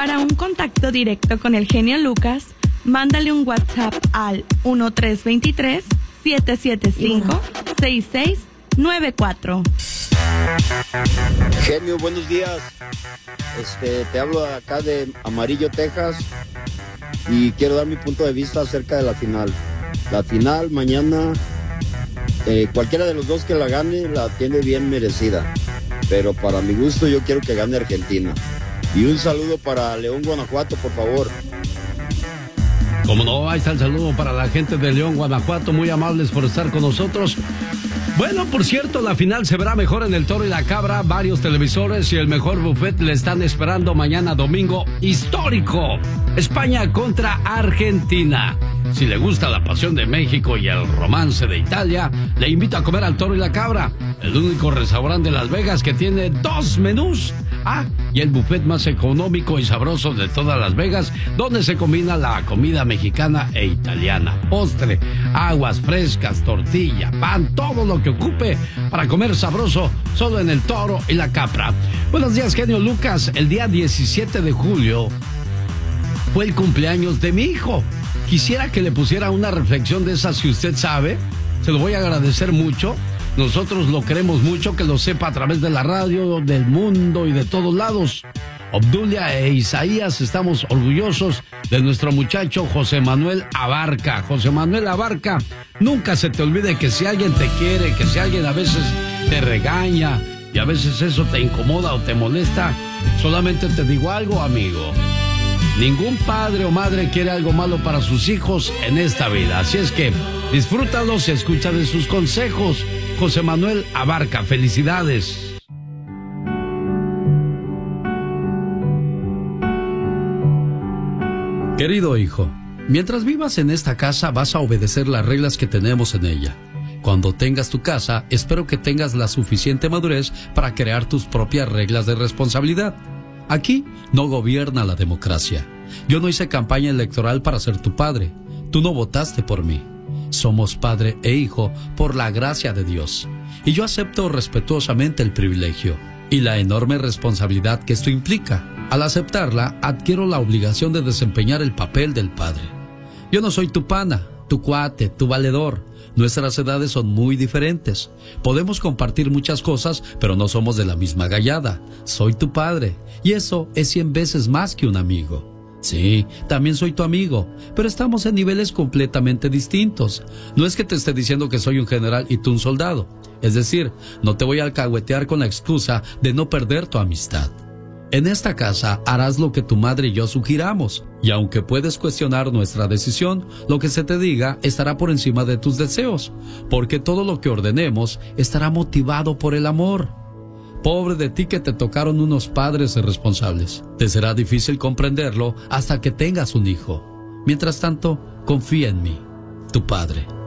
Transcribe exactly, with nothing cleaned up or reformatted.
Para un contacto directo con el genio Lucas, mándale un WhatsApp al uno tres dos tres, siete siete cinco, seis seis nueve cuatro. Genio, buenos días. Este, te hablo acá de Amarillo, Texas, y quiero dar mi punto de vista acerca de la final. La final mañana, eh, cualquiera de los dos que la gane la tiene bien merecida, pero para mi gusto yo quiero que gane Argentina. Y un saludo para León, Guanajuato, por favor. Como no, ahí está el saludo para la gente de León, Guanajuato, muy amables por estar con nosotros. Bueno, por cierto, la final se verá mejor en El Toro y la Cabra. Varios televisores y el mejor buffet le están esperando mañana domingo histórico. España contra Argentina. Si le gusta la pasión de México y el romance de Italia, le invito a comer al Toro y la Cabra, el único restaurante de Las Vegas que tiene dos menús. Ah, y el buffet más económico y sabroso de todas Las Vegas, donde se combina la comida mexicana e italiana. Postre, aguas frescas, tortilla, pan, todo lo que ocupe para comer sabroso, solo en el Toro y la Cabra. Buenos días, genio Lucas. El día diecisiete de julio fue el cumpleaños de mi hijo. Quisiera que le pusiera una reflexión de esas, si usted sabe. Se lo voy a agradecer mucho. Nosotros lo queremos mucho, que lo sepa a través de la radio, del mundo y de todos lados. Obdulia e Isaías, estamos orgullosos de nuestro muchacho José Manuel Abarca. José Manuel Abarca, nunca se te olvide que si alguien te quiere, que si alguien a veces te regaña y a veces eso te incomoda o te molesta, solamente te digo algo, amigo. Ningún padre o madre quiere algo malo para sus hijos en esta vida. Así es que disfrútalos y escucha de sus consejos. José Manuel Abarca, felicidades. Querido hijo, mientras vivas en esta casa vas a obedecer las reglas que tenemos en ella. Cuando tengas tu casa, espero que tengas la suficiente madurez para crear tus propias reglas de responsabilidad. Aquí no gobierna la democracia. Yo no hice campaña electoral para ser tu padre. Tú no votaste por mí. Somos padre e hijo por la gracia de Dios. Y yo acepto respetuosamente el privilegio y la enorme responsabilidad que esto implica. Al aceptarla, adquiero la obligación de desempeñar el papel del padre. Yo no soy tu pana, tu cuate, tu valedor. Nuestras edades son muy diferentes. Podemos compartir muchas cosas, pero no somos de la misma gallada. Soy tu padre, y eso es cien veces más que un amigo. Sí, también soy tu amigo, pero estamos en niveles completamente distintos. No es que te esté diciendo que soy un general y tú un soldado. Es decir, no te voy a alcahuetear con la excusa de no perder tu amistad. En esta casa harás lo que tu madre y yo sugiramos, y aunque puedes cuestionar nuestra decisión, lo que se te diga estará por encima de tus deseos, porque todo lo que ordenemos estará motivado por el amor. Pobre de ti que te tocaron unos padres irresponsables. Te será difícil comprenderlo hasta que tengas un hijo. Mientras tanto, confía en mí, tu padre.